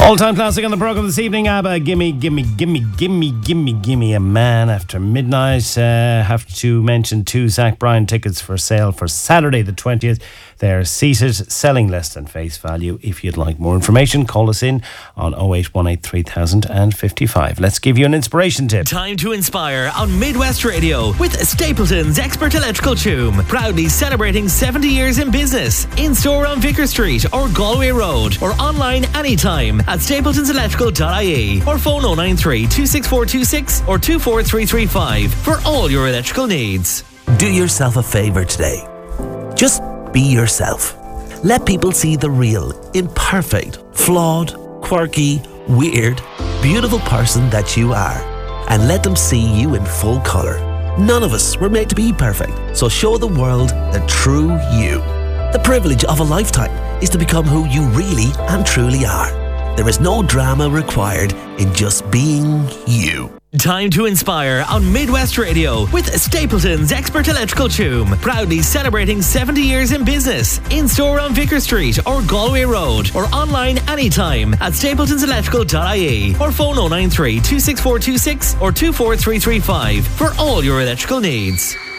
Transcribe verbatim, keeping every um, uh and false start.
All-time classic on the programme this evening, ABBA, Gimme, Gimme, Gimme, Gimme, Gimme, Gimme a Man After Midnight. Uh, have to mention two Zach Bryan tickets for sale for Saturday the twentieth. They're seated, selling less than face value. If you'd like more information, call us in on oh eight one eight three thousand fifty-five. Let's give you an inspiration tip. Time to inspire on Midwest Radio with Stapleton's Expert Electrical Choom. Proudly celebrating seventy years in business. In store on Vicar Street or Galway Road, or online anytime at stapletons electrical dot I E, or phone oh nine three, two six four two six or two four three three five for all your electrical needs. Do yourself a favour today. Just be yourself. Let people see the real, imperfect, flawed, quirky, weird, beautiful person that you are, and let them see you in full colour. None of us were made to be perfect, so show the world the true you. The privilege of a lifetime is to become who you really and truly are. There is no drama required in just being you. Time to inspire on Midwest Radio with Stapleton's Expert Electrical Choom. Proudly celebrating seventy years in business. In store on Vicar Street or Galway Road, or online anytime at stapletons electrical dot I E, or phone oh nine three, two six four two six or two four three three five for all your electrical needs.